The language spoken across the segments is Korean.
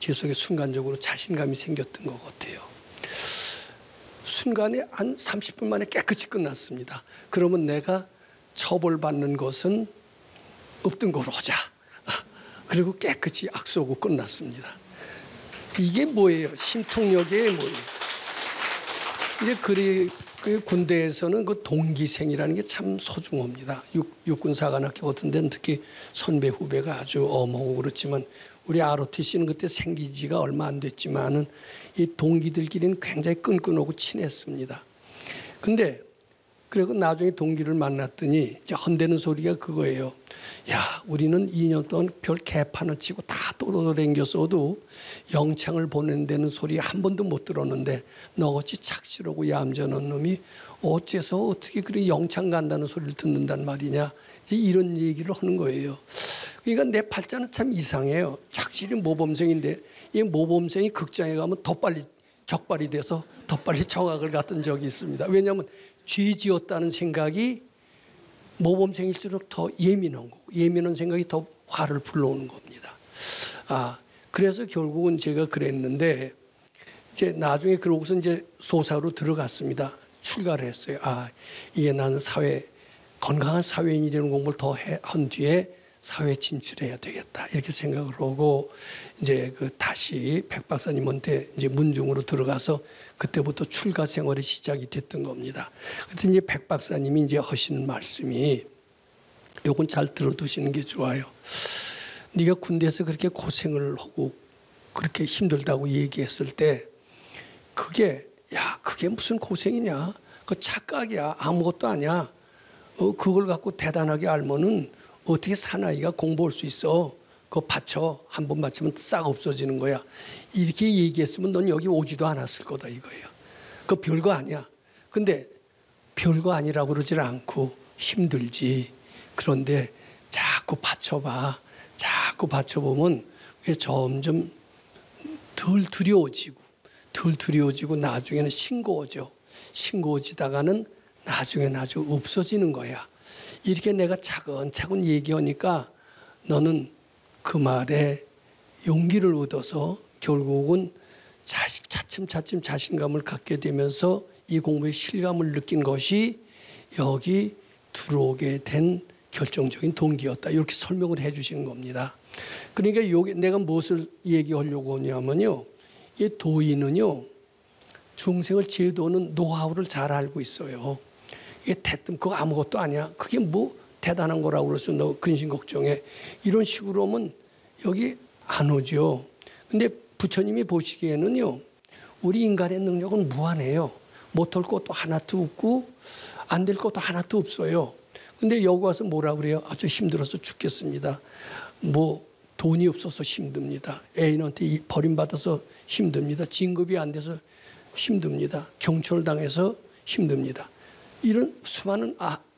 제 속에 순간적으로 자신감이 생겼던 것 같아요. 순간에 한 30분 만에 깨끗이 끝났습니다. 그러면 내가 처벌받는 것은 없던 걸로 하자. 그리고 깨끗이 악수하고 끝났습니다. 이게 뭐예요? 신통력이 뭐예요? 이제 그 군대에서는 그 동기생이라는 게 참 소중합니다. 육군사관학교 같은 데는 특히 선배 후배가 아주 엄하고 그렇지만 우리 ROTC는 그때 생긴 지가 얼마 안 됐지만은 이 동기들끼리는 굉장히 끈끈하고 친했습니다. 근데 그리고 나중에 동기를 만났더니 이제 헌대는 소리가 그거예요. 야, 우리는 2년 동안 별 개판을 치고 다 돌아다녔어도 영창을 보낸다는 소리 한 번도 못 들었는데 너같이 착실하고 얌전한 놈이 어째서 어떻게 그렇게 영창 간다는 소리를 듣는단 말이냐. 이런 얘기를 하는 거예요. 그러니까 내 팔자는 참 이상해요. 착실히 모범생인데 이 모범생이 극장에 가면 더 빨리 적발이 돼서 더 빨리 정학을 갔던 적이 있습니다. 왜냐하면 죄 지었다는 생각이 모범생일수록 더 예민한 거고 예민한 생각이 더 화를 불러오는 겁니다. 그래서 결국은 제가 그랬는데 이제 나중에 그러고서 이제 소사로 들어갔습니다. 출가를 했어요. 이게 나는 건강한 사회인이 되는 공부를 더 한 뒤에 사회 진출해야 되겠다 이렇게 생각을 하고 이제 다시 백 박사님한테 이제 문중으로 들어가서 그때부터 출가 생활이 시작이 됐던 겁니다. 그때 이제 백 박사님이 이제 하시는 말씀이 요건 잘 들어두시는 게 좋아요. 네가 군대에서 그렇게 고생을 하고 그렇게 힘들다고 얘기했을 때 그게 무슨 고생이냐? 그 착각이야. 아무것도 아니야. 그걸 갖고 대단하게 알면은 어떻게 사나이가 공부할 수 있어? 그거 받쳐. 한 번 받치면 싹 없어지는 거야. 이렇게 얘기했으면 넌 여기 오지도 않았을 거다 이거예요. 그거 별거 아니야. 근데 별거 아니라고 그러질 않고 힘들지. 그런데 자꾸 받쳐봐. 자꾸 받쳐보면 점점 덜 두려워지고 나중에는 싱거워지다가는 나중에는 아주 없어지는 거야. 이렇게 내가 차근차근 얘기하니까 너는 그 말에 용기를 얻어서 결국은 차츰 자신감을 갖게 되면서 이 공부에 실감을 느낀 것이 여기 들어오게 된 결정적인 동기였다. 이렇게 설명을 해 주시는 겁니다. 그러니까 내가 무엇을 얘기하려고 하냐면요. 이 도인은요. 중생을 제도하는 노하우를 잘 알고 있어요. 이게 대뜸 그거 아무것도 아니야. 그게 뭐 대단한 거라고 그래서 너 근심 걱정해. 이런 식으로 하면 여기 안 오죠. 근데 부처님이 보시기에는요. 우리 인간의 능력은 무한해요. 못할 것도 하나도 없고 안 될 것도 하나도 없어요. 근데 여기 와서 뭐라 그래요? 아주 힘들어서 죽겠습니다. 뭐 돈이 없어서 힘듭니다. 애인한테 버림받아서 힘듭니다. 진급이 안 돼서 힘듭니다. 경철당해서 힘듭니다. 이런 수많은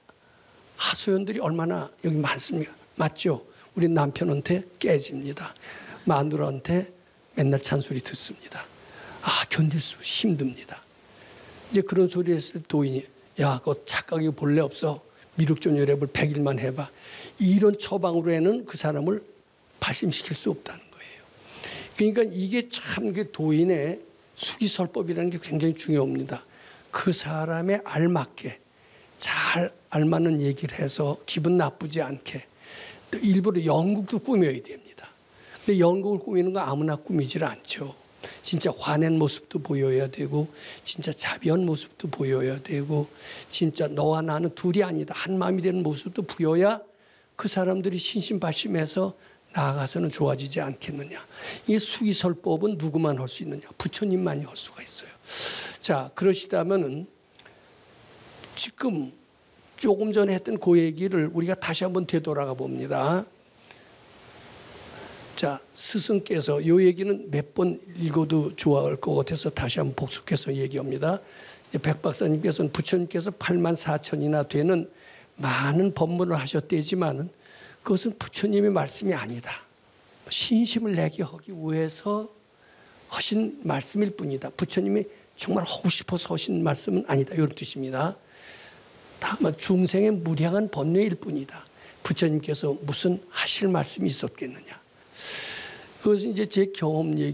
하소연들이 얼마나 여기 많습니까? 맞죠? 우리 남편한테 깨집니다. 마누라한테 맨날 잔소리 듣습니다. 견딜 수 힘듭니다. 이제 그런 소리 했을 때 도인이 그거 착각이 본래 없어. 미륵존열애를 100일만 해봐. 이런 처방으로 해는 그 사람을 발심시킬 수 없다는 거예요. 그러니까 이게 참 도인의 수기설법이라는 게 굉장히 중요합니다. 그 사람에 알맞게 잘 알맞는 얘기를 해서 기분 나쁘지 않게 일부러 연극도 꾸며야 됩니다. 근데 연극을 꾸미는 거 아무나 꾸미질 않죠. 진짜 화낸 모습도 보여야 되고 진짜 자비한 모습도 보여야 되고 진짜 너와 나는 둘이 아니다 한 마음이 되는 모습도 보여야 그 사람들이 신신발심해서 나아가서는 좋아지지 않겠느냐. 이 수기설법은 누구만 할 수 있느냐. 부처님만이 할 수가 있어요. 자, 그러시다면은 지금 조금 전에 했던 그 얘기를 우리가 다시 한번 되돌아가 봅니다. 자, 스승께서 이 얘기는 몇 번 읽어도 좋아할 것 같아서 다시 한번 복습해서 얘기합니다. 백 박사님께서는 부처님께서 84,000이나 되는 많은 법문을 하셨대지만 그것은 부처님의 말씀이 아니다. 신심을 내게 하기 위해서 하신 말씀일 뿐이다. 부처님이 정말 하고 싶어서 하신 말씀은 아니다. 이런 뜻입니다. 다만 중생의 무량한 번뇌일 뿐이다. 부처님께서 무슨 하실 말씀이 있었겠느냐. 그것은 이제 제 경험 얘기